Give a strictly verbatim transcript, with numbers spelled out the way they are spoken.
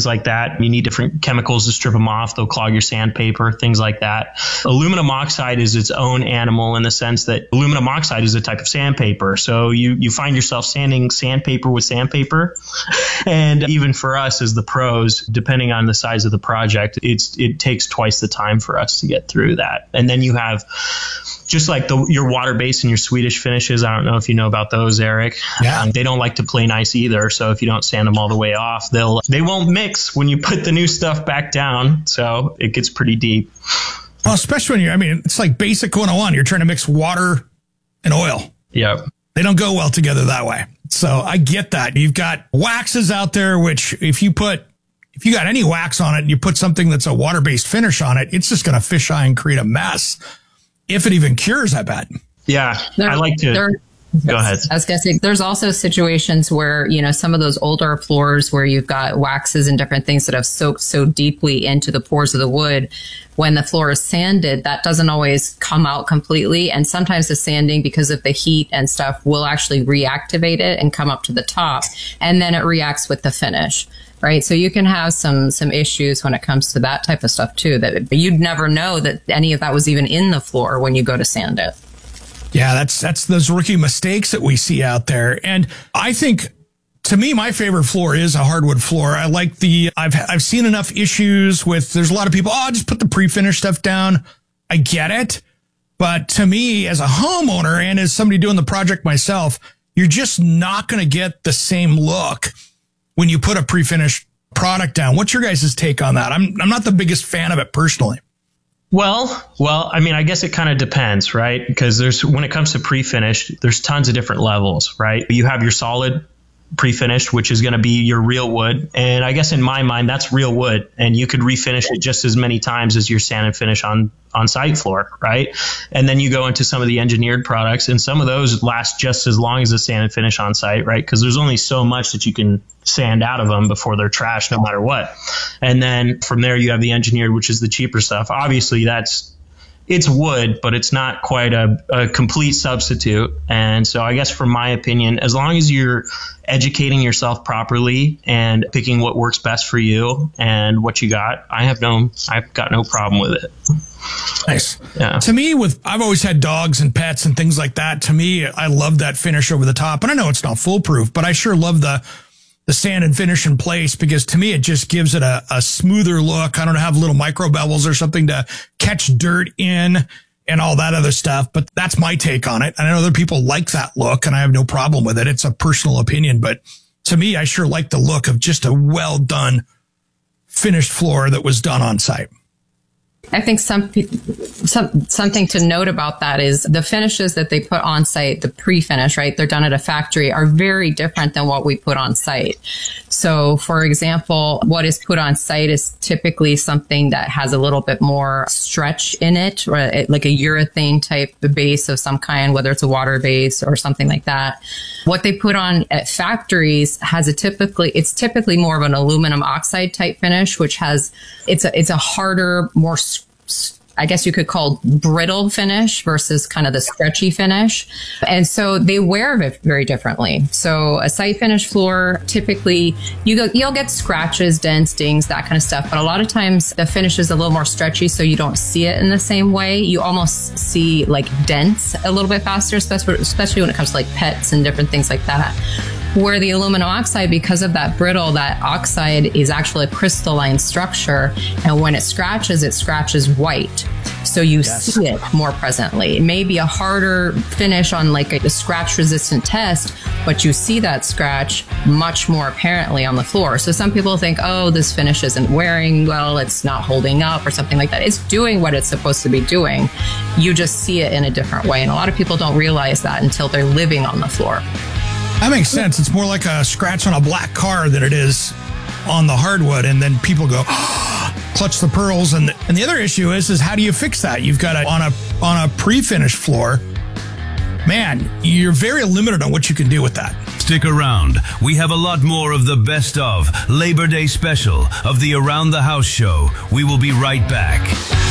things like that. You need different chemicals to strip them off. They'll clog your sandpaper, things like that. Aluminum oxide is its own animal in the sense that aluminum oxide is a type of sandpaper. So you, you find yourself sanding sandpaper with sandpaper. And even for us as the pros, depending on the size of the project, it's it takes twice the time for us to get through that. And then you have just like the, your water-based and your Swedish finishes. I don't know if you know about those, Eric. Yeah. Um, they don't like to play nice either. So if you don't sand them all the way off, they'll they won't mix when you put the new stuff back down. So it gets pretty deep. Well, especially when you're, I mean, it's like basic one oh one. You're trying to mix water and oil. Yep. They don't go well together that way. So I get that. You've got waxes out there, which if you put, if you got any wax on it and you put something that's a water-based finish on it, it's just going to fisheye and create a mess. If it even cures, I bet. Yeah. There, I like to there, go ahead. I was going to say, there's also situations where, you know, some of those older floors where you've got waxes and different things that have soaked so deeply into the pores of the wood. When the floor is sanded, that doesn't always come out completely. And sometimes the sanding, because of the heat and stuff, will actually reactivate it and come up to the top. And then it reacts with the finish. Right. So you can have some some issues when it comes to that type of stuff, too, that you'd never know that any of that was even in the floor when you go to sand it. Yeah, that's that's those rookie mistakes that we see out there. And I think, to me, my favorite floor is a hardwood floor. I like the I've I've seen enough issues with there's a lot of people, oh, just put the pre-finished stuff down. I get it. But to me, as a homeowner and as somebody doing the project myself, you're just not going to get the same look when you put a pre-finished product down. What's your guys' take on that? I'm I'm not the biggest fan of it personally. Well, well, I mean, I guess it kind of depends, right? Because there's when it comes to pre-finished, there's tons of different levels, right? You have your solid pre-finished, which is going to be your real wood. And I guess in my mind, that's real wood. And you could refinish it just as many times as your sand and finish on, on site floor, right? And then you go into some of the engineered products, and some of those last just as long as the sand and finish on site, right? Because there's only so much that you can sand out of them before they're trash, no matter what. And then from there, you have the engineered, which is the cheaper stuff. Obviously, that's it's wood, but it's not quite a, a complete substitute. And so I guess from my opinion, as long as you're educating yourself properly and picking what works best for you and what you got, I have no, I've got no problem with it. Nice. Yeah. To me, with I've always had dogs and pets and things like that. To me, I love that finish over the top. And I know it's not foolproof, but I sure love the the sand and finish in place, because to me, it just gives it a, a smoother look. I don't know, have little micro bevels or something to catch dirt in and all that other stuff. But that's my take on it. And I know other people like that look, and I have no problem with it. It's a personal opinion. But to me, I sure like the look of just a well done finished floor that was done on site. I think some, some something to note about that is the finishes that they put on site, the pre-finish, right? They're done at a factory, are very different than what we put on site. So, for example, what is put on site is typically something that has a little bit more stretch in it, or like a urethane type base of some kind, whether it's a water base or something like that. What they put on at factories has a typically, it's typically more of an aluminum oxide type finish, which has, it's a, it's a harder, more I guess you could call brittle finish versus kind of the stretchy finish. And so they wear it very differently. So a site finish floor, typically you go, you'll get scratches, dents, dings, that kind of stuff. But a lot of times the finish is a little more stretchy, so you don't see it in the same way. You almost see like dents a little bit faster, especially, especially when it comes to like pets and different things like that. Where the aluminum oxide, because of that brittle, that oxide is actually a crystalline structure. And when it scratches, it scratches white. So you yes. see it more presently. It may be a harder finish on like a, a scratch resistant test, but you see that scratch much more apparently on the floor. So some people think, oh, this finish isn't wearing well, it's not holding up or something like that. It's doing what it's supposed to be doing. You just see it in a different way. And a lot of people don't realize that until they're living on the floor. That makes sense. It's more like a scratch on a black car than it is on the hardwood. And then people go, oh, clutch the pearls. And the, and the other issue is, is how do you fix that? You've got a, on a, on a pre-finished floor, man, you're very limited on what you can do with that. Stick around. We have a lot more of the best of Labor Day special of the Around the House show. We will be right back.